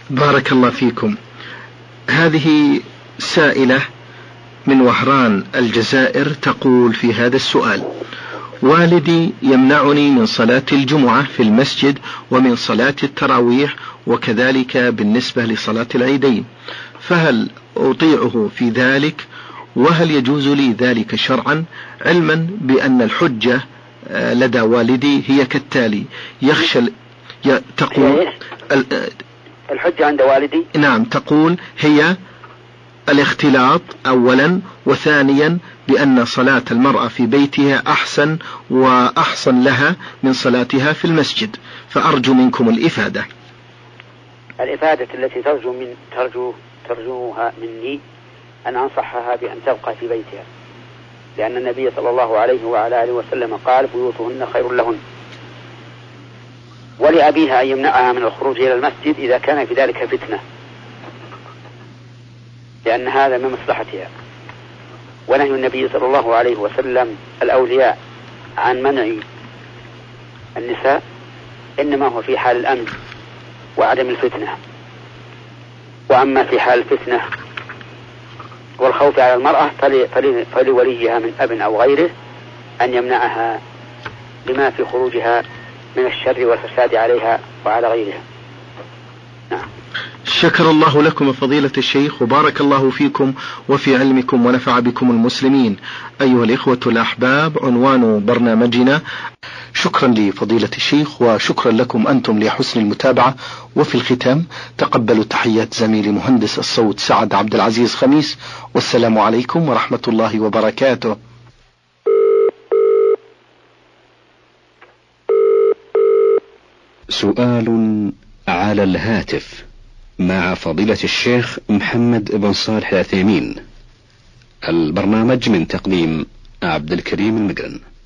بارك الله فيكم. هذه سائلة من وهران الجزائر تقول في هذا السؤال: والدي يمنعني من صلاة الجمعة في المسجد ومن صلاة التراويح، وكذلك بالنسبة لصلاة العيدين، فهل أطيعه في ذلك؟ وهل يجوز لي ذلك شرعا، علما بأن الحجة لدى والدي هي كالتالي: يخشى تقول الحجة عند والدي، نعم، تقول هي الاختلاط أولا، وثانيا بأن صلاة المرأة في بيتها أحسن وأحسن لها من صلاتها في المسجد، فأرجو منكم الإفادة التي ترجوها مني أن أنصحها بأن تبقى في بيتها، لأن النبي صلى الله عليه وعلى آله وسلم قال: بيوتهن خير لهن. ولأبيها أن يمنعها من الخروج إلى المسجد إذا كان في ذلك فتنة، لأن هذا من مصلحتها. ونهي النبي صلى الله عليه وسلم الأولياء عن منع النساء إنما هو في حال الأمن وعدم الفتنة، وأما في حال الفتنة والخوف على المرأة فلوليها من أب أو غيره أن يمنعها لما في خروجها من الشر والفساد عليها وعلى غيرها. نعم. شكر الله لكم فضيلة الشيخ، وبارك الله فيكم وفي علمكم ونفع بكم المسلمين. أيها الإخوة الأحباب، عنوان برنامجنا. شكرا لفضيلة الشيخ، وشكرا لكم أنتم لحسن المتابعة. وفي الختام تقبلوا تحيات زميلي مهندس الصوت سعد عبد العزيز خميس، والسلام عليكم ورحمة الله وبركاته. سؤال على الهاتف مع فضيلة الشيخ محمد بن صالح العثيمين. البرنامج من تقديم عبد الكريم المقرن.